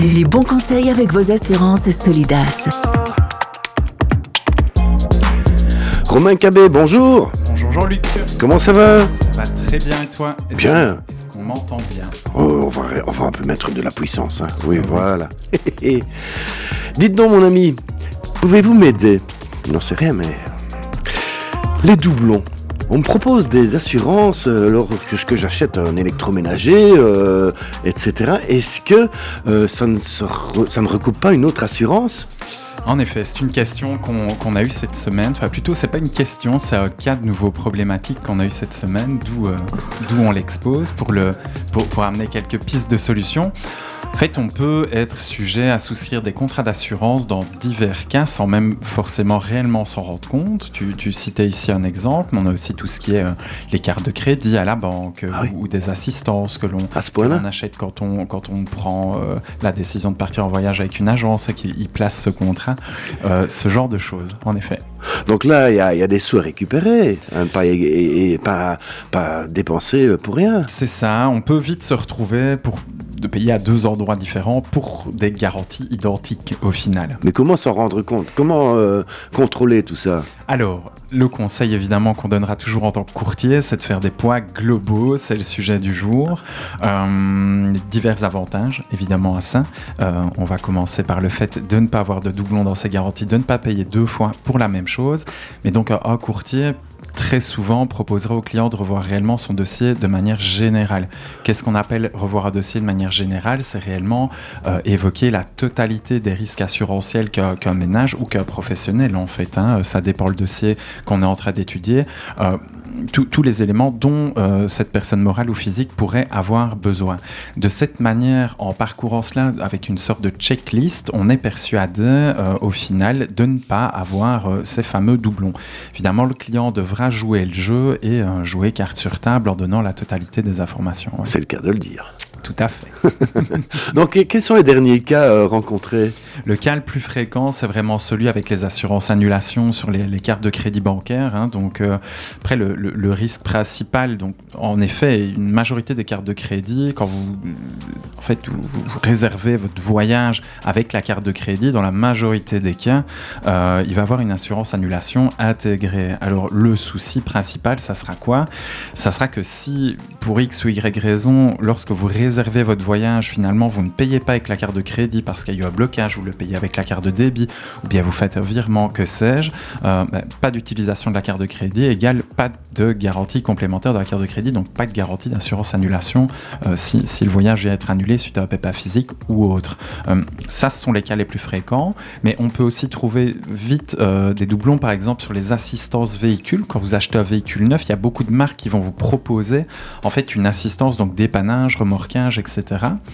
Les bons conseils avec vos assurances Solidas. Romain Cabé, bonjour. Bonjour Jean-Luc. Comment ça va? Ça va très bien et toi? Bien. Est-ce qu'on m'entend bien? Oh, on va un peu mettre de la puissance. Hein. Oui, voilà. Dites donc mon ami, pouvez-vous m'aider? Je n'en sais rien, mais... Les doublons. On me propose des assurances lorsque j'achète un électroménager, etc. Est-ce que ça ne recoupe pas une autre assurance? En effet, c'est une question qu'on a eue cette semaine. Enfin, plutôt, c'est pas une question, c'est un cas de nouveau problématique qu'on a eu cette semaine, d'où on l'expose pour amener quelques pistes de solutions. En fait, on peut être sujet à souscrire des contrats d'assurance dans divers cas sans même forcément réellement s'en rendre compte. Tu citais ici un exemple, mais on a aussi tout ce qui est les cartes de crédit à la banque ou des assistances que l'on achète quand on prend la décision de partir en voyage avec une agence et qu'il place ce contrat. Ce genre de choses, en effet. Donc là, il y a des sous à récupérer, hein, pas dépenser pour rien. C'est ça, on peut vite se retrouver de payer à deux endroits différents pour des garanties identiques au final. Mais comment s'en rendre compte? Comment contrôler tout ça? Alors, le conseil évidemment qu'on donnera toujours en tant que courtier, c'est de faire des poids globaux, c'est le sujet du jour. Divers avantages évidemment à ça. On va commencer par le fait de ne pas avoir de doublons dans ses garanties, de ne pas payer deux fois pour la même chose. Mais donc un courtier très souvent proposera au client de revoir réellement son dossier de manière générale. Qu'est-ce qu'on appelle revoir un dossier de manière générale? C'est réellement évoquer la totalité des risques assurantiels qu'un ménage ou qu'un professionnel en fait. Ça dépend le dossier qu'on est en train d'étudier. Tous les éléments dont cette personne morale ou physique pourrait avoir besoin. De cette manière, en parcourant cela avec une sorte de checklist, on est persuadé au final de ne pas avoir ces fameux doublons. Évidemment, le client devra jouer le jeu et jouer carte sur table en donnant la totalité des informations. Ouais. C'est le cas de le dire. Tout à fait. Donc, quels sont les derniers cas rencontrés? Le cas le plus fréquent, c'est vraiment celui avec les assurances annulation sur les cartes de crédit bancaire. Donc, après, le risque principal, donc, en effet, une majorité des cartes de crédit, quand vous réservez votre voyage avec la carte de crédit, dans la majorité des cas, il va y avoir une assurance annulation intégrée. Alors, le souci principal, ça sera quoi? Ça sera que si, pour X ou Y raison, lorsque vous réservez votre voyage, finalement, vous ne payez pas avec la carte de crédit parce qu'il y a eu un blocage, vous le payez avec la carte de débit, ou bien vous faites un virement, que sais-je, pas d'utilisation de la carte de crédit égale pas de garantie complémentaire de la carte de crédit, donc pas de garantie d'assurance annulation si le voyage vient être annulé suite à un pépin physique ou autre. Ça, ce sont les cas les plus fréquents, mais on peut aussi trouver vite des doublons, par exemple, sur les assistances véhicules. Quand vous achetez un véhicule neuf, il y a beaucoup de marques qui vont vous proposer en fait une assistance, donc dépannage, remorquage, etc.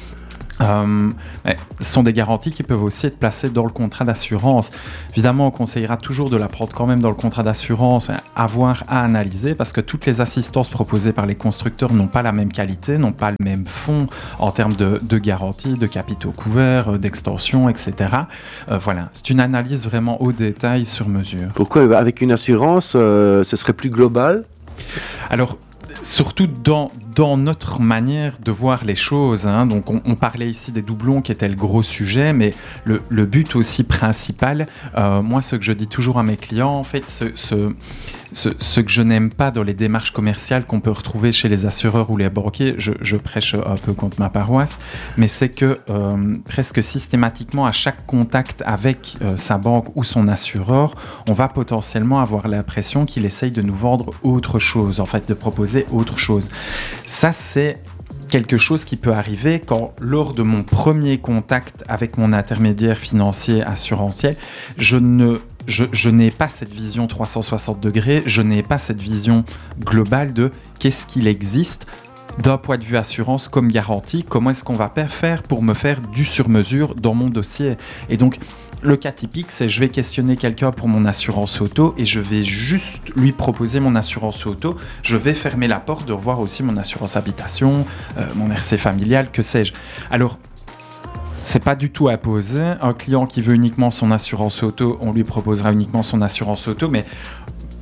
Ce sont des garanties qui peuvent aussi être placées dans le contrat d'assurance. Évidemment, on conseillera toujours de la prendre quand même dans le contrat d'assurance, avoir à analyser, parce que toutes les assistances proposées par les constructeurs n'ont pas la même qualité, n'ont pas le même fond en termes de garantie, de capitaux couverts, d'extension, etc. Voilà, c'est une analyse vraiment au détail sur mesure. Pourquoi avec une assurance, ce serait plus global? Alors, surtout dans notre manière de voir les choses. Donc on parlait ici des doublons qui étaient le gros sujet, mais le but aussi principal, moi ce que je dis toujours à mes clients, en fait, ce que je n'aime pas dans les démarches commerciales qu'on peut retrouver chez les assureurs ou les banquiers, je prêche un peu contre ma paroisse, mais c'est que presque systématiquement à chaque contact avec sa banque ou son assureur, on va potentiellement avoir l'impression qu'il essaye de nous vendre autre chose, en fait, de proposer autre chose. Ça, c'est quelque chose qui peut arriver quand, lors de mon premier contact avec mon intermédiaire financier assurantiel, je n'ai pas cette vision 360 degrés, je n'ai pas cette vision globale de qu'est-ce qu'il existe d'un point de vue assurance comme garantie, comment est-ce qu'on va faire pour me faire du sur-mesure dans mon dossier. Et donc, le cas typique, c'est je vais questionner quelqu'un pour mon assurance auto et je vais juste lui proposer mon assurance auto. Je vais fermer la porte de revoir aussi mon assurance habitation, mon RC familial, que sais-je. Alors, c'est pas du tout imposé. Un client qui veut uniquement son assurance auto, on lui proposera uniquement son assurance auto, mais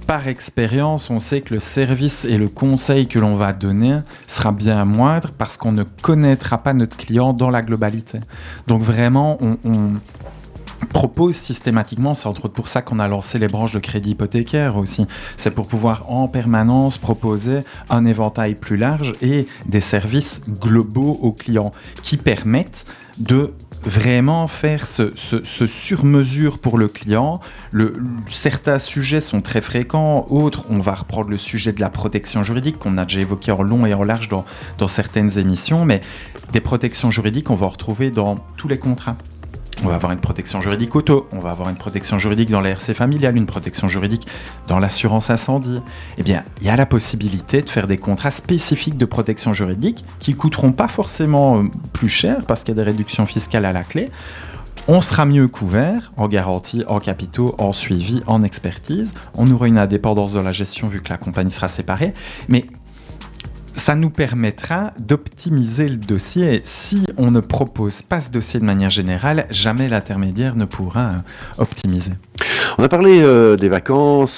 par expérience, on sait que le service et le conseil que l'on va donner sera bien moindre parce qu'on ne connaîtra pas notre client dans la globalité. Donc vraiment, on propose systématiquement, c'est entre autres pour ça qu'on a lancé les branches de crédit hypothécaire aussi, c'est pour pouvoir en permanence proposer un éventail plus large et des services globaux aux clients qui permettent de vraiment faire ce sur-mesure pour le client. Certains sujets sont très fréquents, autres, on va reprendre le sujet de la protection juridique qu'on a déjà évoqué en long et en large dans certaines émissions, mais des protections juridiques, on va en retrouver dans tous les contrats. On va avoir une protection juridique auto, on va avoir une protection juridique dans la RC familiale, une protection juridique dans l'assurance incendie. Eh bien, il y a la possibilité de faire des contrats spécifiques de protection juridique qui ne coûteront pas forcément plus cher parce qu'il y a des réductions fiscales à la clé. On sera mieux couvert en garantie, en capitaux, en suivi, en expertise. On aura une indépendance dans la gestion vu que la compagnie sera séparée. Mais ça nous permettra d'optimiser le dossier. Si on ne propose pas ce dossier de manière générale, jamais l'intermédiaire ne pourra optimiser. On a parlé des vacances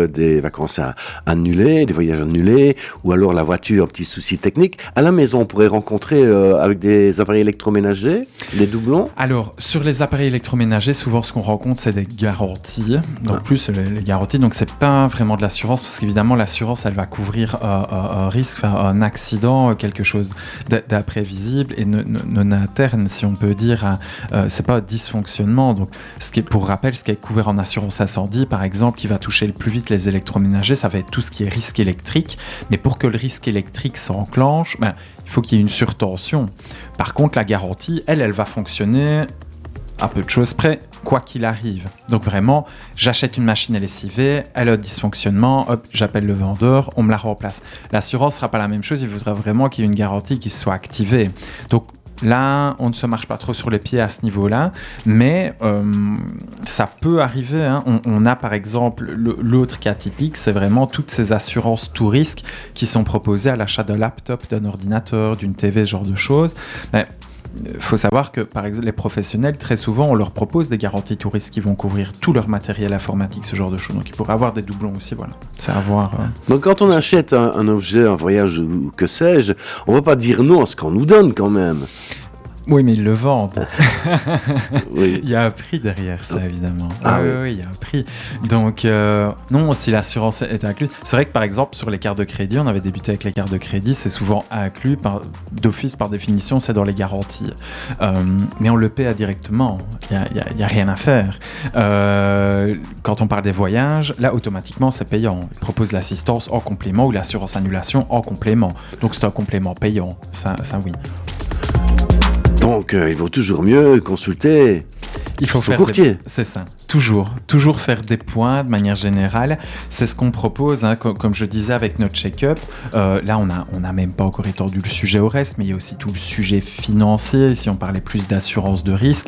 annulées, des voyages annulés, ou alors la voiture, petit souci technique. À la maison, on pourrait rencontrer avec des appareils électroménagers, des doublons. Alors, sur les appareils électroménagers, souvent ce qu'on rencontre, c'est des garanties. Donc plus les garanties, donc c'est pas vraiment de l'assurance, parce qu'évidemment l'assurance, elle va couvrir un risque, un accident, quelque chose d'imprévisible et non interne, si on peut dire. C'est pas un dysfonctionnement. Donc, pour rappel, ce qui est couvert en assurance incendie, par exemple, qui va toucher le plus vite les électroménagers, ça va être tout ce qui est risque électrique. Mais pour que le risque électrique s'enclenche, il faut qu'il y ait une surtension. Par contre, la garantie, elle va fonctionner à peu de choses près, quoi qu'il arrive. Donc vraiment, j'achète une machine à lessiver, elle a un dysfonctionnement, hop, j'appelle le vendeur, on me la remplace. L'assurance ne sera pas la même chose, il faudra vraiment qu'il y ait une garantie qui soit activée. Donc là, on ne se marche pas trop sur les pieds à ce niveau-là, mais ça peut arriver. Hein. On a par exemple, l'autre cas typique, c'est vraiment toutes ces assurances tout risque qui sont proposées à l'achat d'un laptop, d'un ordinateur, d'une TV, ce genre de choses. Mais il faut savoir que, par exemple, les professionnels, très souvent, on leur propose des garanties tout risque qui vont couvrir tout leur matériel informatique, ce genre de choses. Donc, il pourrait avoir des doublons aussi, voilà. C'est à voir. Donc, quand on achète un objet, un voyage ou que sais-je, on ne va pas dire non à ce qu'on nous donne quand même. Oui, mais ils le vendent. Oui. Il y a un prix derrière ça, évidemment. Oui, il y a un prix. Donc, non, si l'assurance est incluse. C'est vrai que, par exemple, sur les cartes de crédit, on avait débuté avec les cartes de crédit, c'est souvent inclus d'office, par définition, c'est dans les garanties. Mais on le paie directement. Il n'y a rien à faire. Quand on parle des voyages, là, automatiquement, c'est payant. Ils proposent l'assistance en complément ou l'assurance annulation en complément. Donc, c'est un complément payant. Ça oui. Donc, il vaut toujours mieux consulter son courtier. C'est ça. Toujours faire des points de manière générale. C'est ce qu'on propose, hein, comme je disais avec notre check-up. Là, on n'a même pas encore étendu le sujet au reste, mais il y a aussi tout le sujet financier. Si on parlait plus d'assurance de risque,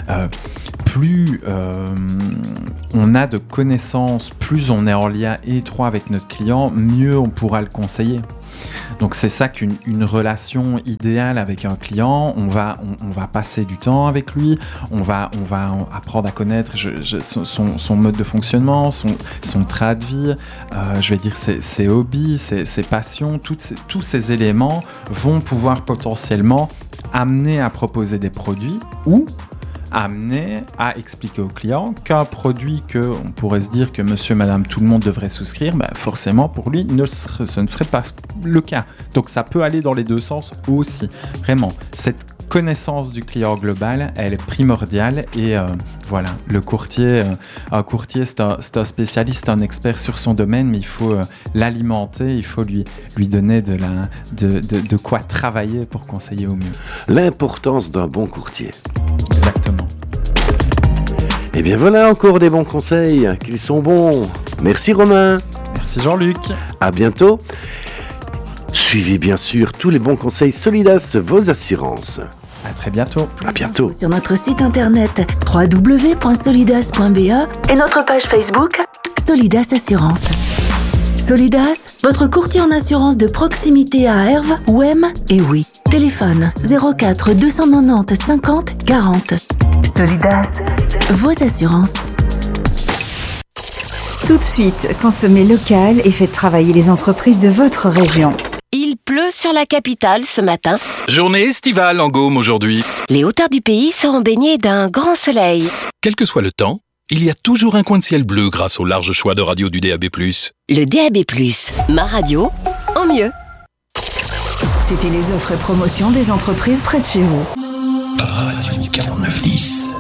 plus on a de connaissances, plus on est en lien étroit avec notre client, mieux on pourra le conseiller. Donc c'est ça qu'une relation idéale avec un client, on va passer du temps avec lui, on va apprendre à connaître son mode de fonctionnement, son train de vie, je vais dire ses hobbies, ses passions, tous ces éléments vont pouvoir potentiellement amener à proposer des produits ou amener à expliquer au client qu'un produit qu'on pourrait se dire que monsieur, madame, tout le monde devrait souscrire, forcément pour lui, ce ne serait pas le cas. Donc ça peut aller dans les deux sens aussi. Vraiment, cette connaissance du client global, elle est primordiale et voilà, le courtier, un courtier c'est un spécialiste, un expert sur son domaine, mais il faut l'alimenter, il faut lui donner de quoi travailler pour conseiller au mieux. L'importance d'un bon courtier. Exactement. Et bien voilà encore des bons conseils, qu'ils sont bons. Merci Romain. Merci Jean-Luc. À bientôt. Suivez bien sûr tous les bons conseils Solidas, vos assurances. À très bientôt. À bientôt. Sur notre site internet www.solidas.be et notre page Facebook Solidas Assurance. Solidas, votre courtier en assurance de proximité à Herve, Ouem et Oui. Téléphone 04 290 50 40. Solidas, vos assurances. Tout de suite, consommez local et faites travailler les entreprises de votre région. Il pleut sur la capitale ce matin. Journée estivale en Gaume aujourd'hui. Les hauteurs du pays seront baignées d'un grand soleil. Quel que soit le temps, il y a toujours un coin de ciel bleu grâce au large choix de radio du DAB+. Le DAB+, ma radio, en mieux. C'était les offres et promotions des entreprises près de chez vous. Radio 4910.